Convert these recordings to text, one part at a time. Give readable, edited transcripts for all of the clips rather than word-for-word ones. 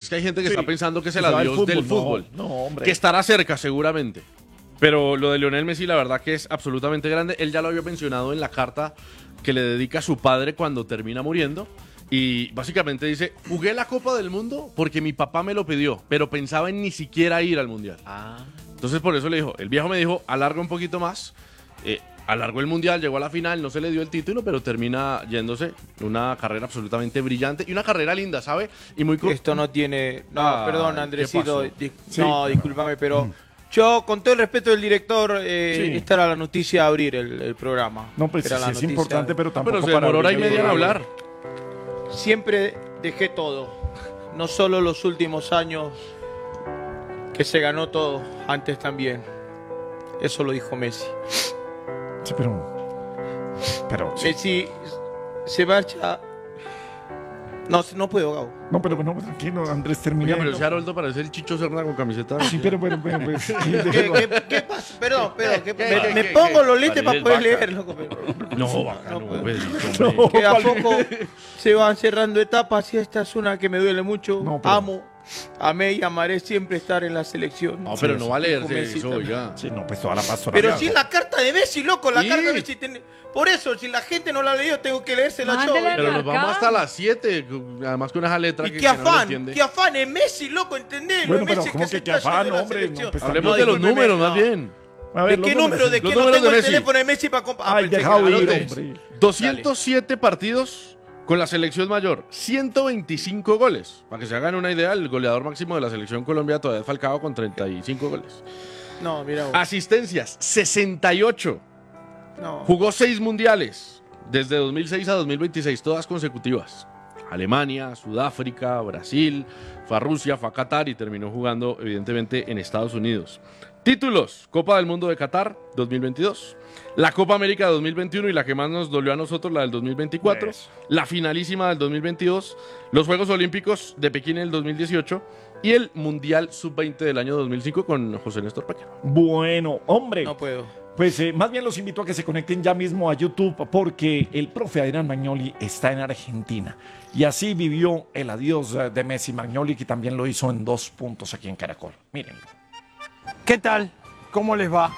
que hay gente que Sí, está pensando que es que el se va adiós del fútbol. No, hombre. Que estará cerca, seguramente. Pero lo de Lionel Messi, la verdad que es absolutamente grande. Él ya lo había mencionado en la carta que le dedica a su padre cuando termina muriendo. Y básicamente dice, jugué la Copa del Mundo porque mi papá me lo pidió, pero pensaba en ni siquiera ir al Mundial. Entonces por eso le dijo, el viejo me dijo, alarga un poquito más. Alargó el Mundial, llegó a la final, no se le dio el título, pero termina yéndose. Una carrera absolutamente brillante y una carrera linda, ¿sabe? Y muy Esto no tiene... No, perdón, Andresito. ¿qué No, discúlpame, pero... Yo, con todo el respeto del director, esta era la noticia de abrir el programa. No, pues sí, Era la es noticia. importante, pero tampoco Pero se para demoró hora y abrir el media en programa. hablar. Siempre dejé todo. No solo los últimos años, que se ganó todo, antes también. Eso lo dijo Messi. Sí, pero sí. Messi se marcha... No puedo, Gabo. No, pero no, tranquilo, Andrés, termina. Oiga, pero ese Haroldo parece el Chicho Serna con camiseta. Sí, pero pues, sí, ¿Qué pasa? Perdón, me ¿Qué? pongo los lentes Parece para el poder Vaca. leer, loco. No, vaca, no, puedo. Pedrito, No. hombre. Que a poco se van cerrando etapas y esta es una que me duele mucho. No, pero- Amo, amé y amaré siempre estar en la selección. No, pero no va a leerse Messi eso, también. oiga. Sí, no, pues toda la pastora. Pero si es la carta de Messi, loco, la Sí. carta de Messi. Por eso, si la gente no la ha leído, tengo que leérsela yo. Mándela. Pero nos vamos hasta las 7, además con esa letra Y que qué no lo afán, entiende. qué afán es Messi, loco, ¿entendés? Bueno, No es pero Messi ¿cómo se que está afán, yendo de la hombre? selección. No, pues, Hablemos No, de los discúlpeme, números, más no. bien. A ver, ¿De qué número? ¿De qué Los no números tengo de el Messi. teléfono de Messi para comparar? Ay, dejado ir, anote. hombre. 207 partidos con la selección mayor, 125 goles. Para que se hagan una idea, el goleador máximo de la selección Colombia todavía es Falcao con 35 goles. No, mira vos. Asistencias, 68. No. Jugó 6 mundiales, desde 2006 a 2026, todas consecutivas. Alemania, Sudáfrica, Brasil, fue a Rusia, fue a Qatar y terminó jugando, evidentemente, en Estados Unidos. Títulos: Copa del Mundo de Qatar 2022, la Copa América 2021 y la que más nos dolió a nosotros, la del 2024, Eso. la finalísima del 2022, los Juegos Olímpicos de Pekín en el 2018 y el Mundial Sub-20 del año 2005 con José Néstor Pacheco. Bueno, hombre. No puedo. Pues más bien los invito a que se conecten ya mismo a YouTube porque el profe Adrián Magnoli está en Argentina. Y así vivió el adiós de Messi. Magnoli, que también lo hizo en 2 puntos aquí en Caracol. Mírenlo. ¿Qué tal? ¿Cómo les va?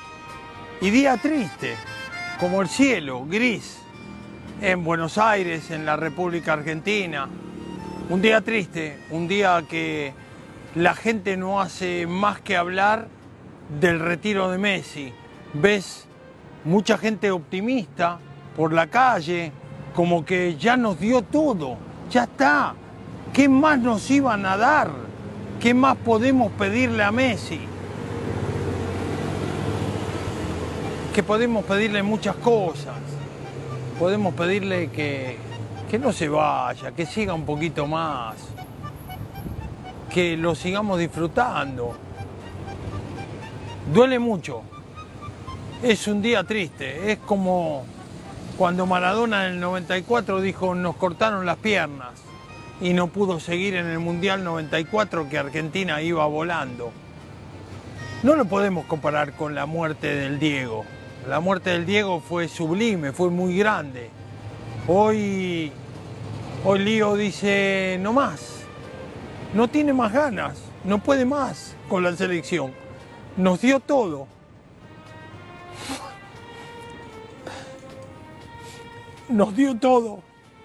Y día triste, como el cielo, gris, en Buenos Aires, en la República Argentina. Un día triste, un día que la gente no hace más que hablar del retiro de Messi. Ves mucha gente optimista por la calle, como que ya nos dio todo, ya está. ¿Qué más nos iban a dar? ¿Qué más podemos pedirle a Messi? Que podemos pedirle muchas cosas. Podemos pedirle que no se vaya, que siga un poquito más, que lo sigamos disfrutando. Duele mucho. Es un día triste. Es como cuando Maradona en el 94 dijo nos cortaron las piernas y no pudo seguir en el Mundial 94 que Argentina iba volando. No lo podemos comparar con la muerte del Diego. La muerte del Diego fue sublime, fue muy grande. Hoy Lío dice no más, no tiene más ganas, no puede más con la selección. Nos dio todo. Nos dio todo.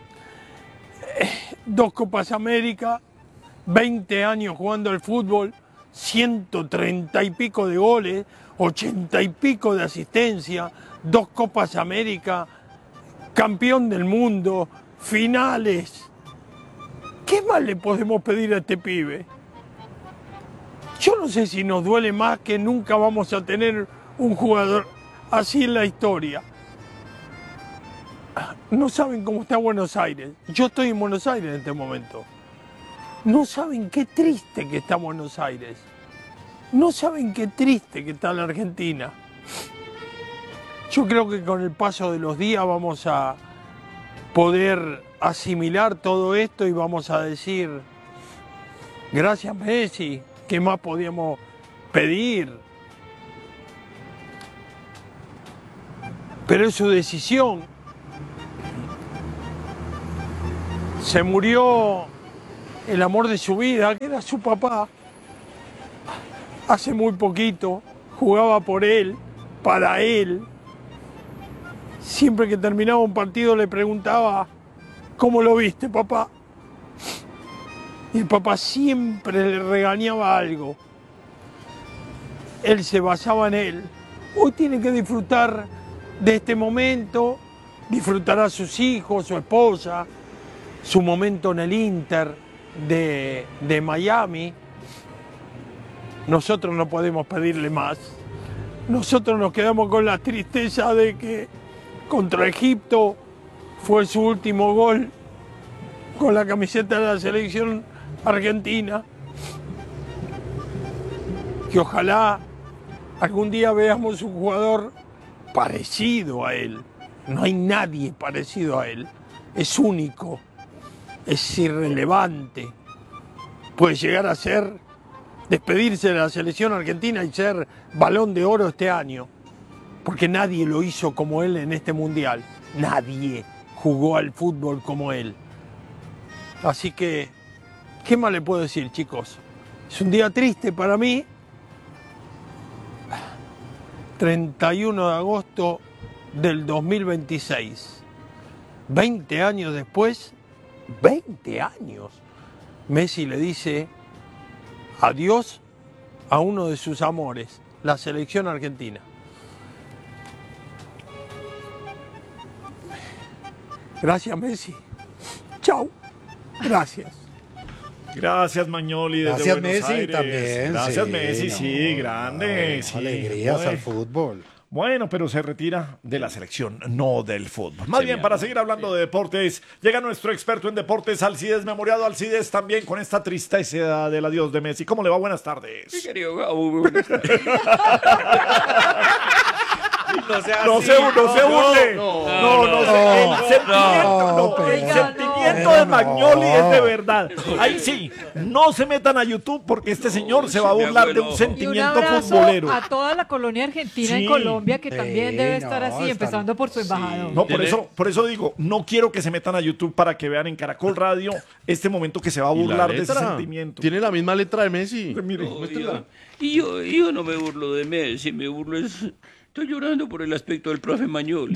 2 Copas América, 20 años jugando al fútbol, 130 y pico de goles, 80 y pico de asistencia, 2 Copas América, campeón del mundo, finales. ¿Qué más le podemos pedir a este pibe? Yo no sé si nos duele más que nunca vamos a tener un jugador así en la historia. No saben cómo está Buenos Aires. Yo estoy en Buenos Aires en este momento. No saben qué triste que está Buenos Aires. No saben qué triste que está la Argentina. Yo creo que con el paso de los días vamos a poder asimilar todo esto y vamos a decir, gracias Messi, ¿qué más podíamos pedir? Pero es su decisión. Se murió el amor de su vida, que era su papá. Hace muy poquito jugaba por él, para él. Siempre que terminaba un partido le preguntaba, ¿cómo lo viste, papá? Y el papá siempre le regañaba algo. Él se basaba en él. Hoy tiene que disfrutar de este momento, disfrutará a sus hijos, su esposa, su momento en el Inter de Miami. Nosotros no podemos pedirle más. Nosotros nos quedamos con la tristeza de que contra Egipto fue su último gol con la camiseta de la selección argentina. Que ojalá algún día veamos un jugador parecido a él. No hay nadie parecido a él. Es único, es irrelevante. Puede llegar a ser, despedirse de la selección argentina y ser Balón de Oro este año. Porque nadie lo hizo como él en este mundial. Nadie jugó al fútbol como él. Así que, ¿qué más le puedo decir, chicos? Es un día triste para mí. 31 de agosto del 2026. 20 años después, 20 años, Messi le dice adiós a uno de sus amores, la selección argentina. Gracias, Messi. Chau. Gracias. Gracias, Magnoli. Desde Gracias, Buenos Messi, Aires. también. Gracias, sí, Messi, no, sí, grande. Sí. Alegrías Bueno. al fútbol. Bueno, pero se retira de la selección, no del fútbol. Más bien, para seguir hablando de deportes, llega nuestro experto en deportes, Alcides Memoriado. Alcides, también con esta tristeza del adiós de Messi. ¿Cómo le va? Buenas tardes. Mi querido Gabo, muy buenas tardes. No se burle. El sentimiento de Magnoli es de verdad. Ahí sí, no se metan a YouTube porque este señor se va a burlar de un Y un sentimiento abrazo futbolero. a toda la colonia argentina Sí. en Colombia, que también Sí, debe estar así, están- empezando por su embajador. No, por eso digo, no quiero que se metan a YouTube para que vean en Caracol Radio este momento que se va a ¿Y la burlar de ese letra? sentimiento. Tiene la misma letra de Messi. Mire, Yo no me burlo de Messi, me burlo es... Estoy llorando por el aspecto del profe Magnoli.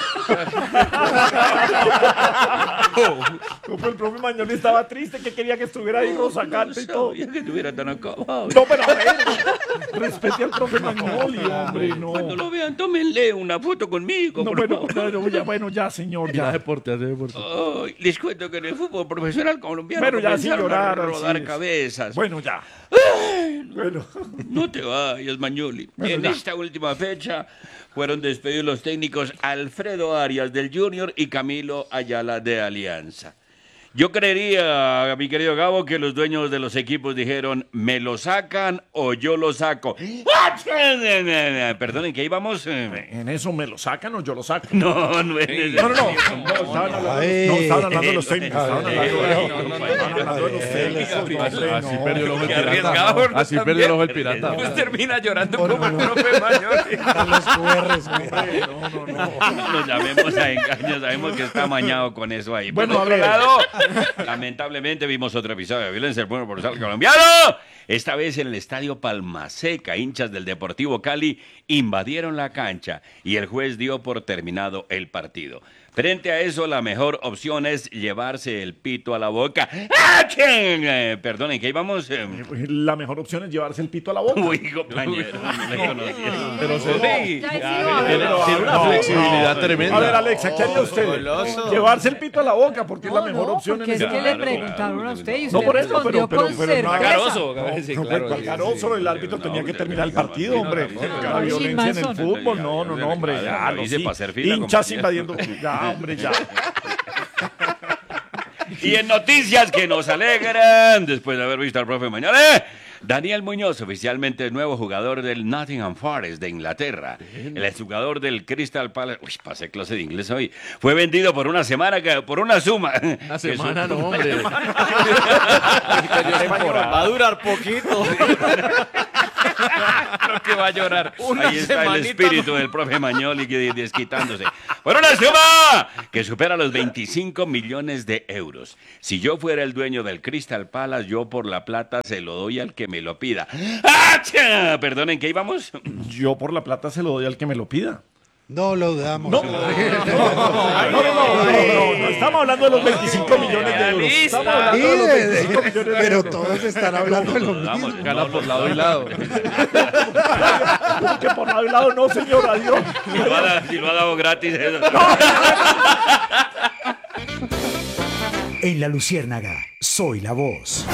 como el profe Magnoli estaba triste, que quería que estuviera ahí Rosacante y todo. Sabía que estuviera tan acabado. No, pero a ver, respete al profe Magnoli, hombre, no. Cuando lo vean, tómenle una foto conmigo, No, por bueno, ya, señor, Hace ya. deporte, hace deporte. Ay, les cuento que en el fútbol profesional colombiano Bueno, ya, sin comenzaron llorar, a rodar Alcides. cabezas. Bueno, ya. Bueno, No te vayas, Magnoli. Bueno, En ya. esta última fecha fueron despedidos los técnicos Alfredo Arias del Junior y Camilo Ayala de Alianza. Yo creería, mi querido Gabo, que los dueños de los equipos dijeron, ¿me lo sacan o yo lo saco? Perdonen, que ahí vamos. en eso me lo sacan o yo lo saco. No, no es No, estaban hablando de los técnicos. Estaban hablando de los técnicos. Así perdió el ojo el Qué pirata. arriesgado, ¿no? Así perdió el ojo el pirata. Pues termina llorando como el profe Magnoli. A los QRs, güey. No nos llamemos a engaños, sabemos que está amañado con eso ahí. Bueno, Por otro a ver. lado, lamentablemente vimos otro episodio de violencia del pueblo profesional colombiano. Esta vez en el estadio Palmaseca, hinchas del Deportivo Cali invadieron la cancha y el juez dio por terminado el partido. Frente a eso, la mejor opción es llevarse el pito a la boca. ¡Ah, quién! Perdonen, que íbamos. La mejor opción es llevarse el pito a la boca. Uy, compañero, no le conocía. Pero se- Uy, Ya he sido a a ver, ver. Tiene una flexibilidad tremenda. A ver, Alexa, ¿qué haría usted? goloso. Llevarse el pito a la boca porque es la No, mejor no, opción en porque es ese que le Claro, preguntaron claro. a usted y No, usted por eso, respondió pero con no, certeza. ¿Cuál carozo? El árbitro tenía que terminar el partido, hombre. La Sin violencia en el Manson. fútbol, no, hombre, ya, Lo no, hice sí. para hacer fila, Hinchas compañero. invadiendo. Ya, hombre, ya. Y en noticias que nos alegran, después de haber visto al profe Mañana, Daniel Muñoz, oficialmente el nuevo jugador del Nottingham Forest de Inglaterra. El exjugador del Crystal Palace, uy, pasé clase de inglés hoy, fue vendido por una semana, por una suma. Una semana, no, hombre. Va a durar poquito. Creo que va a llorar. Una Ahí está el semanita, espíritu del profe Magnoli desquitándose. Por una suma que supera los 25 millones de euros. Si yo fuera el dueño del Crystal Palace, yo por la plata se lo doy al que me lo pida. ¡Acha! Perdonen, ¿qué íbamos? Yo por la plata se lo doy al que me lo pida. No lo damos. No, no estamos hablando de los 25 millones de euros. Estamos hablando de los 25 millones de Pero euros. todos están hablando de lo mismo. Gana por lado y lado. Que por lado y lado no, señor, adiós. Si lo ha dado gratis. Eso. En La Luciérnaga, soy la voz.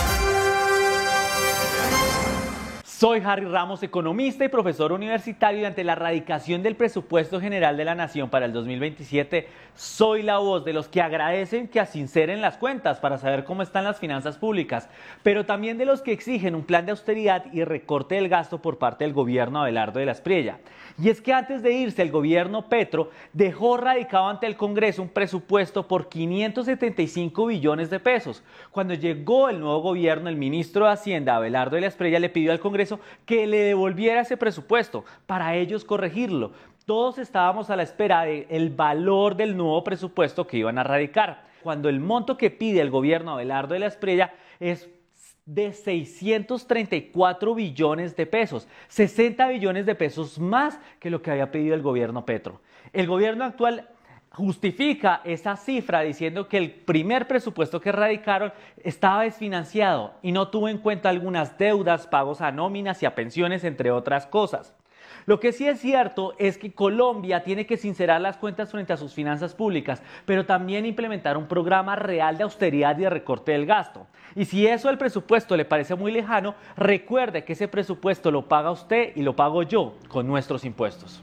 Soy Harry Ramos, economista y profesor universitario, y ante la erradicación del presupuesto general de la Nación para el 2027, soy la voz de los que agradecen que asinceren las cuentas para saber cómo están las finanzas públicas, pero también de los que exigen un plan de austeridad y recorte del gasto por parte del gobierno Abelardo de la Espriella. Y es que antes de irse, el gobierno Petro dejó radicado ante el Congreso un presupuesto por 575 billones de pesos. Cuando llegó el nuevo gobierno, el ministro de Hacienda, Abelardo de la Espriella, le pidió al Congreso que le devolviera ese presupuesto para ellos corregirlo. Todos estábamos a la espera del valor del nuevo presupuesto que iban a radicar, cuando el monto que pide el gobierno Abelardo de la Espriella es de 634 billones de pesos, 60 billones de pesos más que lo que había pedido el gobierno Petro. El gobierno actual justifica esa cifra diciendo que el primer presupuesto que radicaron estaba desfinanciado y no tuvo en cuenta algunas deudas, pagos a nóminas y a pensiones, entre otras cosas. Lo que sí es cierto es que Colombia tiene que sincerar las cuentas frente a sus finanzas públicas, pero también implementar un programa real de austeridad y de recorte del gasto. Y si eso del presupuesto le parece muy lejano, recuerde que ese presupuesto lo paga usted y lo pago yo con nuestros impuestos.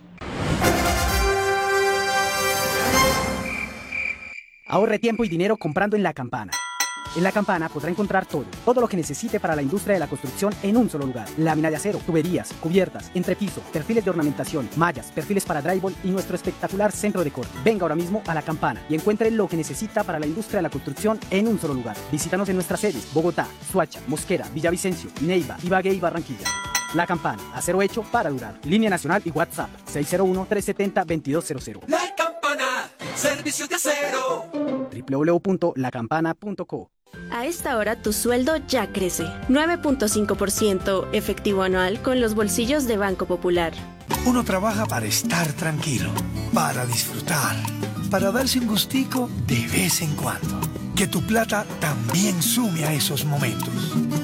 Ahorre tiempo y dinero comprando en La Campana. En La Campana podrá encontrar todo lo que necesite para la industria de la construcción en un solo lugar. Lámina de acero, tuberías, cubiertas, entrepiso, perfiles de ornamentación, mallas, perfiles para drywall y nuestro espectacular centro de corte. Venga ahora mismo a La Campana y encuentre lo que necesita para la industria de la construcción en un solo lugar. Visítanos en nuestras sedes: Bogotá, Soacha, Mosquera, Villavicencio, Neiva, Ibagué y Barranquilla. La Campana, acero hecho para durar. Línea nacional y WhatsApp 601-370-2200. La Campana, servicios de acero. www.lacampana.co. A esta hora tu sueldo ya crece. 9.5% efectivo anual con los bolsillos de Banco Popular. Uno trabaja para estar tranquilo, para disfrutar, para darse un gustico de vez en cuando. Que tu plata también sume a esos momentos.